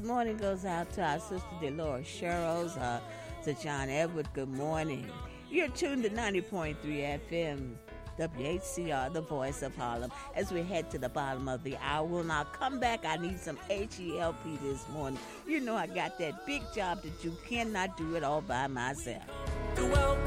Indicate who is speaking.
Speaker 1: good morning goes out to our sister Dolores Sherrills, to John Edward. Good morning. You're tuned to 90.3 FM, WHCR, the voice of Harlem. As we head to the bottom of the hour, when I come back, I need some H-E-L-P this morning. You know I got that big job that you cannot do it all by myself.